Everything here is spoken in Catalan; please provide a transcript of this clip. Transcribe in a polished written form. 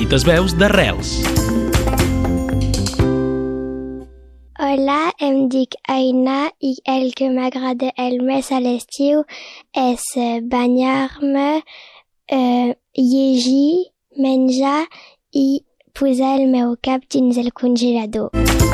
petites veus d'Arrels. Hola, em dic Aina i el que m'agrada el més a l'estiu és banyar-me, llegir, menjar i posar el meu cap dins el congelador.